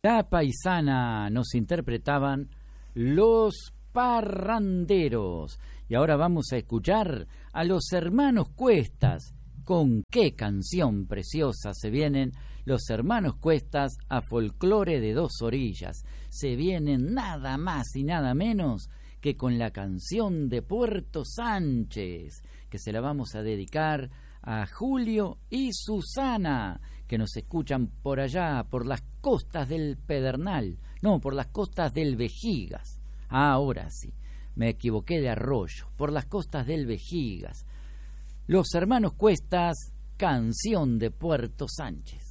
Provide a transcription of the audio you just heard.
La Paisana nos interpretaban Los Parranderos. Y ahora vamos a escuchar a los hermanos Cuestas. Con qué canción preciosa se vienen los hermanos Cuestas a Folclore de Dos Orillas. Se vienen nada más y nada menos que con la canción de Puerto Sánchez, que se la vamos a dedicar a Julio y Susana, que nos escuchan por allá, por las costas del Pedernal, no, por las costas del Vejigas. Ahora sí, me equivoqué de arroyo, por las costas del Vejigas. Los hermanos Cuestas, canción de Puerto Sánchez.